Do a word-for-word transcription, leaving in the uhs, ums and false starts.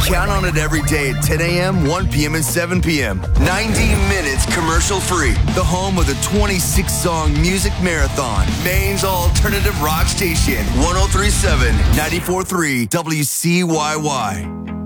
Count on it every day at ten a.m., one p.m., and seven p.m. ninety minutes commercial-free. The home of the twenty-six song music marathon. Maine's alternative rock station. one oh three point seven, ninety-four point three W C Y Y.